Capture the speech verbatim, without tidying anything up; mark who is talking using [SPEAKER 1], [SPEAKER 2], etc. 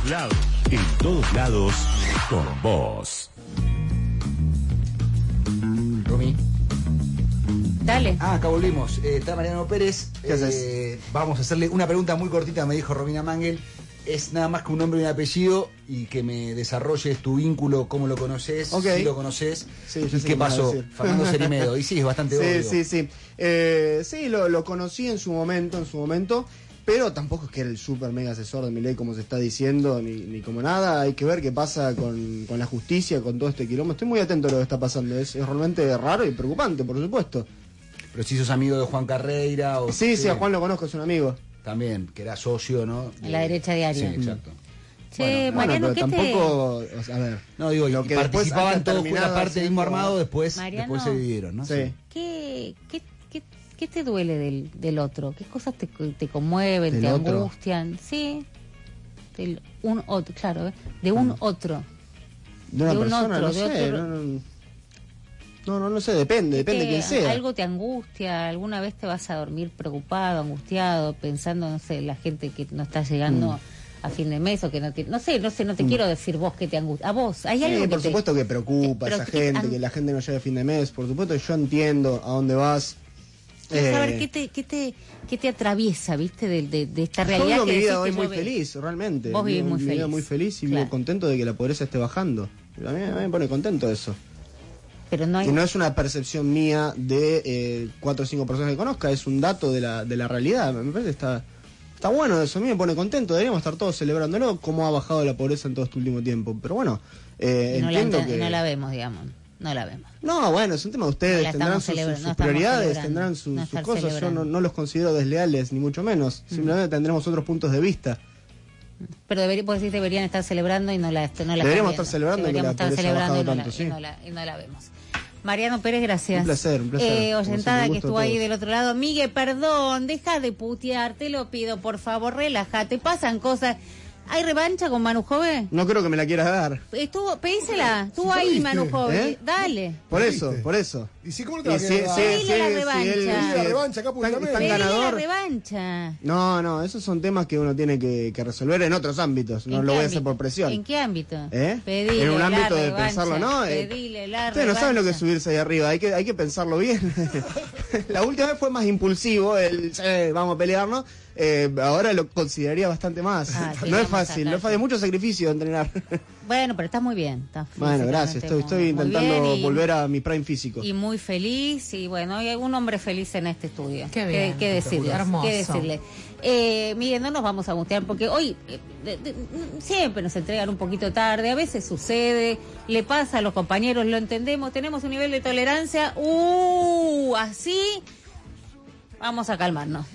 [SPEAKER 1] lados. En todos lados, con vos.
[SPEAKER 2] Romy.
[SPEAKER 3] Dale.
[SPEAKER 2] Ah, acá volvimos. Eh, está Mariano Pérez.
[SPEAKER 4] ¿Qué haces?
[SPEAKER 2] Eh, vamos a hacerle una pregunta muy cortita, me dijo Romina Mangel. Es nada más que un nombre y un apellido y que me desarrolles tu vínculo, cómo lo conoces,
[SPEAKER 4] Okay.
[SPEAKER 2] si lo conoces,
[SPEAKER 4] Sí, yo
[SPEAKER 2] y
[SPEAKER 4] sé
[SPEAKER 2] qué
[SPEAKER 4] qué me vas a
[SPEAKER 2] pasó.
[SPEAKER 4] decir.
[SPEAKER 2] Fernando Cerimedo. Y sí, es bastante
[SPEAKER 4] Sí,
[SPEAKER 2] obvio.
[SPEAKER 4] sí, sí. Eh, sí, lo, lo conocí en su momento, en su momento, pero tampoco es que era el super mega asesor de Milei como se está diciendo, ni, ni como nada. Hay que ver qué pasa con, con la justicia, con todo este quilombo. Estoy muy atento a lo que está pasando. Es, es realmente raro y preocupante, por supuesto.
[SPEAKER 2] Pero si sos amigo de Juan Carreira o...
[SPEAKER 4] Sí, sí, a Juan lo conozco, es un amigo.
[SPEAKER 2] También, que era socio, ¿no?
[SPEAKER 3] En la derecha diaria.
[SPEAKER 2] Sí, exacto.
[SPEAKER 3] Che,
[SPEAKER 4] Bueno,
[SPEAKER 3] Mariano,
[SPEAKER 4] pero
[SPEAKER 3] ¿qué
[SPEAKER 4] tampoco, o sea, a ver.
[SPEAKER 2] No, digo,
[SPEAKER 4] Lo
[SPEAKER 2] y
[SPEAKER 4] que después
[SPEAKER 2] participaban
[SPEAKER 4] haya
[SPEAKER 2] todos, fue una
[SPEAKER 4] terminado
[SPEAKER 2] parte del mismo
[SPEAKER 4] haciendo-
[SPEAKER 2] armado, después,
[SPEAKER 3] Mariano.
[SPEAKER 2] después se dividieron, ¿no?
[SPEAKER 4] Sí.
[SPEAKER 3] ¿Qué, qué, qué, qué te duele del, del otro? ¿Qué cosas te, te conmueven,
[SPEAKER 4] ¿Del
[SPEAKER 3] te
[SPEAKER 4] otro?
[SPEAKER 3] angustian? Sí, del un otro, claro, ¿eh? de un otro.
[SPEAKER 4] De una
[SPEAKER 3] De un
[SPEAKER 4] persona,
[SPEAKER 3] otro,
[SPEAKER 4] no
[SPEAKER 3] de
[SPEAKER 4] sé.
[SPEAKER 3] otro-
[SPEAKER 4] No, no, no, no, no sé, depende, depende de
[SPEAKER 3] ¿Qué-
[SPEAKER 4] quién sea.
[SPEAKER 3] ¿Algo te angustia? ¿Alguna vez te vas a dormir preocupado, angustiado, pensando, no sé, la gente que no está llegando
[SPEAKER 4] Mm.
[SPEAKER 3] a fin de mes o que no te... No sé, no sé, no te
[SPEAKER 4] Mm.
[SPEAKER 3] quiero decir vos que te angustia. A vos, ¿hay algo
[SPEAKER 4] Sí,
[SPEAKER 3] que
[SPEAKER 4] por
[SPEAKER 3] te-
[SPEAKER 4] supuesto que preocupa a
[SPEAKER 3] Pero
[SPEAKER 4] esa
[SPEAKER 3] que-
[SPEAKER 4] gente,
[SPEAKER 3] an-
[SPEAKER 4] que la gente no llegue a fin de mes. Por supuesto que yo entiendo a dónde vas.
[SPEAKER 3] Quiero
[SPEAKER 4] Eh,
[SPEAKER 3] saber qué te, qué te, qué te atraviesa, ¿viste? De, de, de esta
[SPEAKER 4] Yo
[SPEAKER 3] realidad
[SPEAKER 4] vivo
[SPEAKER 3] que
[SPEAKER 4] mi vida
[SPEAKER 3] decís
[SPEAKER 4] hoy
[SPEAKER 3] que
[SPEAKER 4] muy
[SPEAKER 3] yo ve-
[SPEAKER 4] feliz, realmente.
[SPEAKER 3] Vos vivís
[SPEAKER 4] Vivo
[SPEAKER 3] muy
[SPEAKER 4] mi vida
[SPEAKER 3] feliz.
[SPEAKER 4] muy feliz y
[SPEAKER 3] Claro.
[SPEAKER 4] vivo contento de que la pobreza esté bajando. A mí, a mí me pone contento eso.
[SPEAKER 3] Pero no hay...
[SPEAKER 4] Y no es una percepción mía de eh, cuatro o cinco personas que conozca, es un dato de la, de la realidad. Me parece que está, está bueno eso, a mí me pone contento. Deberíamos estar todos celebrándolo, cómo ha bajado la pobreza en todo este último tiempo. Pero bueno, eh,
[SPEAKER 3] y no, la,
[SPEAKER 4] entiendo
[SPEAKER 3] ent-
[SPEAKER 4] que...
[SPEAKER 3] no la vemos, digamos. No la vemos.
[SPEAKER 4] No, bueno, es un tema de ustedes,
[SPEAKER 3] No la
[SPEAKER 4] tendrán
[SPEAKER 3] estamos
[SPEAKER 4] sus,
[SPEAKER 3] celebra-
[SPEAKER 4] sus
[SPEAKER 3] no estamos
[SPEAKER 4] prioridades,
[SPEAKER 3] celebrando,
[SPEAKER 4] tendrán sus,
[SPEAKER 3] no
[SPEAKER 4] sus
[SPEAKER 3] estar
[SPEAKER 4] cosas. Yo
[SPEAKER 3] celebrando.
[SPEAKER 4] no, no los considero desleales, ni mucho menos. Simplemente tendremos otros puntos de vista.
[SPEAKER 3] Pero debería, pues, sí, deberían estar celebrando y no la, no la están
[SPEAKER 4] Deberíamos
[SPEAKER 3] viendo.
[SPEAKER 4] estar celebrando que
[SPEAKER 3] Deberíamos
[SPEAKER 4] la
[SPEAKER 3] estar
[SPEAKER 4] pobreza ha
[SPEAKER 3] celebrando y no,
[SPEAKER 4] bajado
[SPEAKER 3] la,
[SPEAKER 4] tanto,
[SPEAKER 3] y,
[SPEAKER 4] sí.
[SPEAKER 3] no la, y no la vemos. Mariano Pérez, gracias.
[SPEAKER 4] Un placer, un placer.
[SPEAKER 3] Eh,
[SPEAKER 4] Como
[SPEAKER 3] oyentada
[SPEAKER 4] siempre, un
[SPEAKER 3] que
[SPEAKER 4] gusto
[SPEAKER 3] estuvo
[SPEAKER 4] a
[SPEAKER 3] ahí
[SPEAKER 4] todos.
[SPEAKER 3] del otro lado. Miguel, perdón, deja de putear, te lo pido, por favor, relájate, pasan cosas. ¿Hay revancha con Manu Jove?
[SPEAKER 4] No creo que me la quieras dar.
[SPEAKER 3] Estuvo, pedísela, estuvo
[SPEAKER 5] Sí,
[SPEAKER 3] ahí
[SPEAKER 5] ¿viste?
[SPEAKER 3] Manu Jove,
[SPEAKER 4] ¿Eh?
[SPEAKER 3] dale.
[SPEAKER 4] Por
[SPEAKER 5] ¿Viste?
[SPEAKER 4] eso, por eso.
[SPEAKER 5] ¿Y si cómo no te
[SPEAKER 4] Y
[SPEAKER 5] va a
[SPEAKER 4] si-
[SPEAKER 5] quedar?
[SPEAKER 4] si-
[SPEAKER 3] Pedile
[SPEAKER 4] si-
[SPEAKER 3] la
[SPEAKER 4] si él-
[SPEAKER 3] revancha.
[SPEAKER 4] si
[SPEAKER 5] Pedile la revancha acá
[SPEAKER 4] tan-
[SPEAKER 5] públicamente.
[SPEAKER 4] tan
[SPEAKER 3] Pedile la
[SPEAKER 4] ganador.
[SPEAKER 3] revancha.
[SPEAKER 4] No, no, esos son temas que uno tiene que, que resolver en otros ámbitos. No
[SPEAKER 3] ¿En
[SPEAKER 4] lo
[SPEAKER 3] qué
[SPEAKER 4] voy a hacer
[SPEAKER 3] ámbito?
[SPEAKER 4] por presión.
[SPEAKER 3] ¿En qué ámbito?
[SPEAKER 4] ¿Eh?
[SPEAKER 3] Pedile
[SPEAKER 4] En un
[SPEAKER 3] la
[SPEAKER 4] ámbito de
[SPEAKER 3] revancha,
[SPEAKER 4] pensarlo, ¿no? Eh,
[SPEAKER 3] pedile la
[SPEAKER 4] Ustedes no saben lo que es
[SPEAKER 3] revancha.
[SPEAKER 4] subirse ahí arriba, hay que, hay que pensarlo bien. La última vez fue más impulsivo, el "Eh, vamos a pelearnos. Eh, ahora lo consideraría bastante más.
[SPEAKER 3] Ah, sí,
[SPEAKER 4] no es
[SPEAKER 3] vamos a
[SPEAKER 4] fácil, no
[SPEAKER 3] estar-
[SPEAKER 4] es fácil, mucho sacrificio entrenar.
[SPEAKER 3] Bueno, pero estás muy bien. Estás
[SPEAKER 4] Bueno, gracias, estoy, estoy
[SPEAKER 3] físicamente muy- muy
[SPEAKER 4] intentando
[SPEAKER 3] bien y-
[SPEAKER 4] volver a mi prime físico.
[SPEAKER 3] Y muy feliz, y bueno, hay un hombre feliz en este estudio.
[SPEAKER 6] Qué bien.
[SPEAKER 3] ¿Qué, qué decirle?
[SPEAKER 6] Hermoso.
[SPEAKER 3] ¿Qué decirle? Eh, miren, no nos vamos a angustiar porque hoy eh, de- de- siempre nos entregan un poquito tarde, a veces sucede, le pasa a los compañeros, lo entendemos, tenemos un nivel de tolerancia, uh, así, vamos a calmarnos.